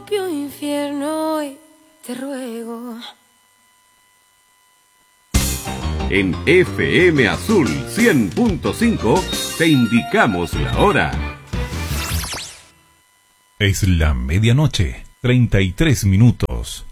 propio infierno y te ruego. En FM Azul 100.5 te indicamos la hora. Es la medianoche, 33 minutos.